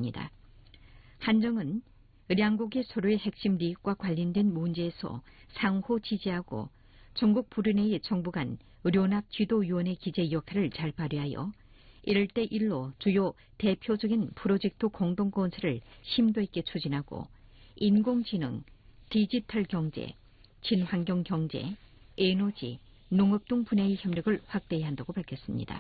밝혔습니다. 한정은两국이 서로의 핵심利益과 관련된 문제에서 상호 지지하고 중국 브루네이 정부 간 의료납 지도위원회 기재 역할을 잘 발휘하여 1대1로 주요 대표적인 프로젝트 공동 건설을 심도 있게 추진하고 인공지능, 디지털 경제, 친환경 경제, 에너지, 농업 등 분야의 협력을 확대해야 한다고 밝혔습니다.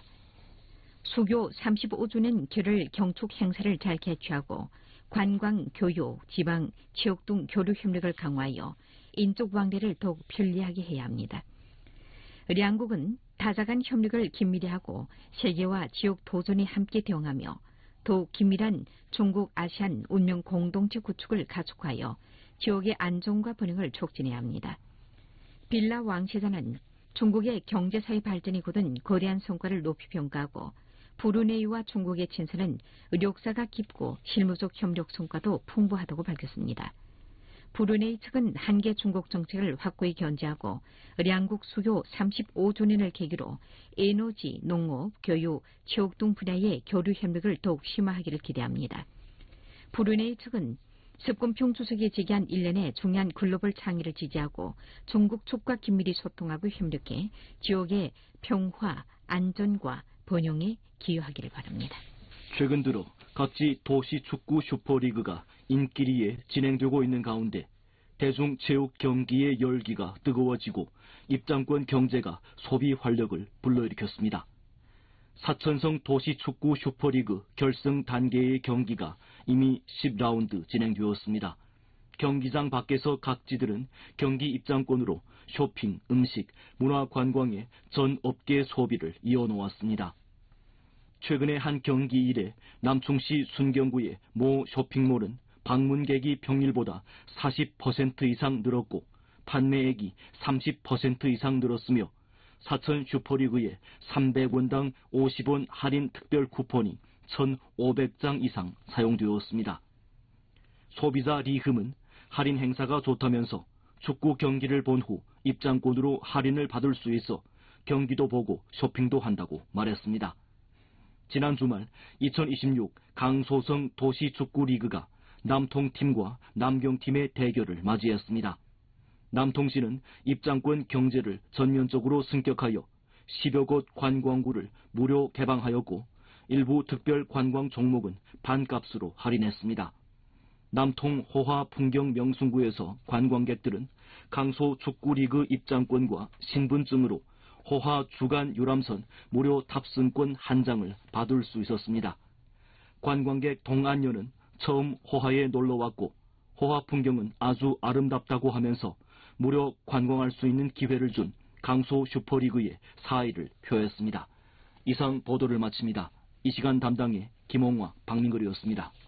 수교 35주년 결을 경축 행사를 잘 개최하고 관광, 교육, 지방, 지역 등 교류 협력을 강화하여 인적 왕래를 더욱 편리하게 해야 합니다.两국은 다자 간 협력을 긴밀히 하고 세계와 지역 도전에 함께 대응하며 더욱 긴밀한 중국 아시안 운명 공동체 구축을 가속하여 지역의 안정과 번영을 촉진해야 합니다. 빌라 왕세자는 중국의 경제사회 발전이 거둔 거대한 성과를 높이 평가하고 브루네이와 중국의 친선은 역사가 깊고 실무적 협력 성과도 풍부하다고 밝혔습니다. 브루네이 측은 한계 중국 정책을 확고히 견제하고两국 수교 35주년을 계기로 에너지, 농업, 교육, 지역 등 분야의 교류 협력을 더욱 심화하기를 기대합니다. 브루네이 측은 습근평 주석이 제기한 일련의 중요한 글로벌倡의를 지지하고 중국 측과 긴밀히 소통하고 협력해 지역의 평화, 안전과 번영에 기여하기를 바랍니다. 최근 들어 각지 도시 축구 슈퍼리그가 인기리에 진행되고 있는 가운데 대중체육 경기의 열기가 뜨거워지고 입장권 경제가 소비 활력을 불러일으켰습니다. 사천성 도시축구 슈퍼리그 결승 단계의 경기가 이미 10라운드 진행되었습니다. 경기장 밖에서 각지들은 경기 입장권으로 쇼핑, 음식, 문화관광의 전 업계 소비를 이어놓았습니다. 최근에 한 경기일에 남충시 순경구의 모 쇼핑몰은 방문객이 평일보다 40% 이상 늘었고 판매액이 30% 이상 늘었으며 사천 슈퍼리그에 300원당 50원 할인 특별 쿠폰이 1,500장 이상 사용되었습니다. 소비자 리흠은 할인 행사가 좋다면서 축구 경기를 본 후 입장권으로 할인을 받을 수 있어 경기도 보고 쇼핑도 한다고 말했습니다. 지난 주말 2026 강소성 도시축구리그가 남통팀과 남경팀의 대결을 맞이했습니다. 남통시는 입장권 경제를 전면적으로 승격하여 10여 곳 관광구를 무료 개방하였고 일부 특별 관광 종목은 반값으로 할인했습니다. 남통 호화 풍경 명승구에서 관광객들은 강소 축구리그 입장권과 신분증으로 호화 주간 유람선 무료 탑승권 한 장을 받을 수 있었습니다. 관광객 동안녀는 처음 호화에 놀러왔고 호화 풍경은 아주 아름답다고 하면서 무료 관광할 수 있는 기회를 준 강소 슈퍼리그의 사의를 표했습니다. 이상 보도를 마칩니다. 이 시간 담당의 김홍화, 박민걸이었습니다.